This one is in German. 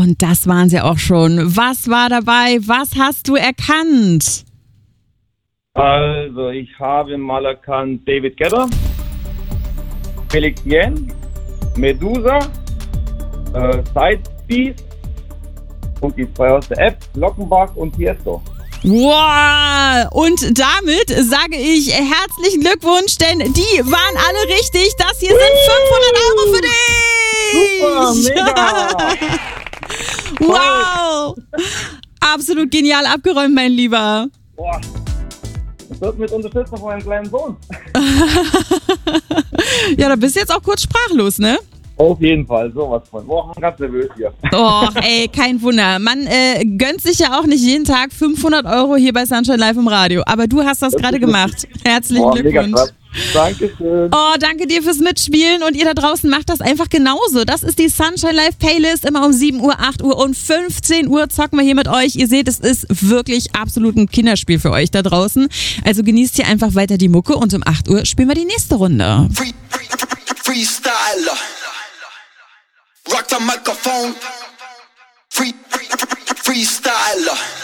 Und das waren sie auch schon. Was war dabei? Was hast du erkannt? Also, ich habe mal erkannt David Guetta, Felix Yen, Medusa, Sidebeat und die zwei aus der App, Lockenbach und Tiesto. Wow! Und damit sage ich herzlichen Glückwunsch, denn die waren alle richtig. Das hier sind 500 Euro für dich! Super, mega! Wow! Absolut genial abgeräumt, mein Lieber. Boah. Das wird mit Unterstützung von meinem kleinen Sohn. Ja, da bist du jetzt auch kurz sprachlos, ne? Auf jeden Fall, sowas von. Boah, ganz nervös hier. Och, ey, kein Wunder. Man gönnt sich ja auch nicht jeden Tag 500 Euro hier bei Sunshine Live im Radio. Aber du hast das gerade gemacht. Herzlichen Glückwunsch. Dankeschön. Oh, danke dir fürs Mitspielen und ihr da draußen macht das einfach genauso. Das ist die Sunshine Live Playlist. Immer um 7 Uhr, 8 Uhr und 15 Uhr zocken wir hier mit euch. Ihr seht, es ist wirklich absolut ein Kinderspiel für euch da draußen. Also genießt hier einfach weiter die Mucke und um 8 Uhr spielen wir die nächste Runde. Freestyler. Rock the microphone. Freestyler.